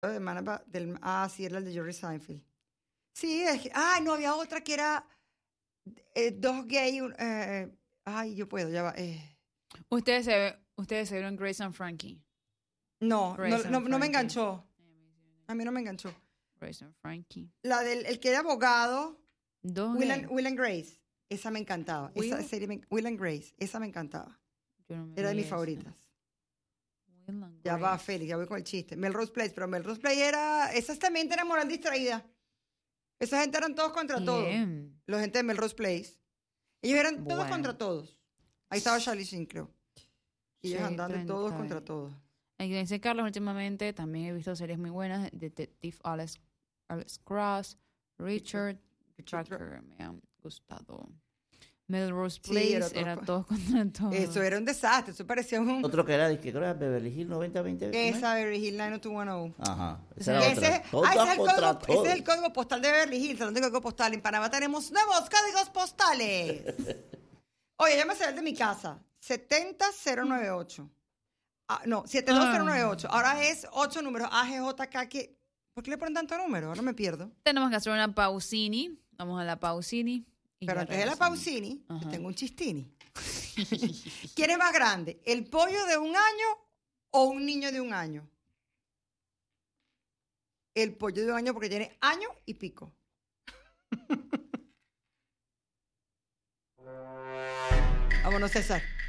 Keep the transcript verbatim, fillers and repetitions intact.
De Man del, ah, sí, era el de Jerry Seinfeld. Sí, es que, ah, no, había otra que era eh, dos gays. Eh, ay, yo puedo, ya va. Eh. Ustedes se, ustedes se vieron Grace and Frankie. No, Grace no, and no, no me Frankie. enganchó. A mí no me enganchó. Grace and Frankie. La del el que era abogado, Dos Will gays. and, Will and Grace. Esa me encantaba. Will? Esa serie, me- Will and Grace. Esa me encantaba. Yo no me Era de vi mis esa. favoritas. Will and Ya va, Grace. Félix, ya voy con el chiste. Melrose Place, pero Melrose Place era. Esa también era moral distraída. Esa gente eran todos contra todos. Bien. La gente de Melrose Place. Ellos eran todos Bueno. contra todos. Ahí estaba Charlie Sheen, creo. Y ellos Sí, andando treinta todos y- contra todos. Y dice Carlos, últimamente también he visto series muy buenas. Detective Alex, Alex Cross, Richard, Richard Tracker, me han gustado. Melrose Sí, Place, era todo era con- todos contra todos. Eso era un desastre. Eso parecía un. Otro que era, que creo que era Beverly Hills noventa veinte. ¿no? Esa Beverly Hills nueve oh dos uno cero. Ajá. Ese Esa era Ese, otra. es- Todas ah, ese es el contra código, ese todos. es el código postal de Beverly Hills. Hablando de código postal, en Panamá tenemos nuevos códigos postales. Oye, ya me sé el de mi casa. setenta cero noventa y ocho. Ah, no, setenta y dos cero noventa y ocho. Ahora es ocho números. A G J K. Que, ¿por qué le ponen tanto número? Ahora me pierdo. Tenemos que hacer una pausini. Vamos a la pausini. y Pero ya antes de la regresamos. pausini, Ajá. tengo un chistini. ¿Quién es más grande? ¿El pollo de un año o un niño de un año? El pollo de un año porque tiene año y pico. Vámonos, César.